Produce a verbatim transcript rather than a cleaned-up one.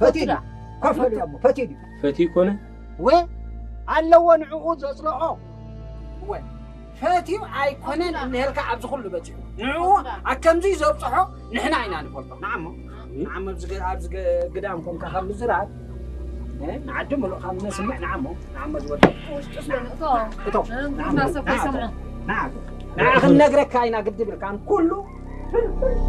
فتي كفل يا أمو فتي فتي كونه وين علو نعود زصلعه وين فتي أي كونن نهلك عبز كله بتشو نعو أكم زي زبصحه نحن عينا نفرطه نعم نعم بزق عبز قدامكم كخم زرعت نعدم له خم نسمع نعمه نعم زود وش تصلون طه نعم ناس في سمعه نعم نعم نقرأ كائنا قد بالكان كله